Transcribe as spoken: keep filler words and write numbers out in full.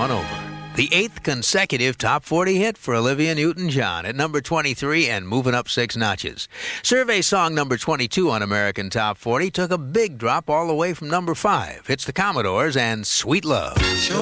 on over. The eighth consecutive top forty hit for Olivia Newton-John at number twenty-three and moving up six notches. Survey song number twenty-two on American Top forty took a big drop all the way from number five. It's the Commodores and Sweet Love.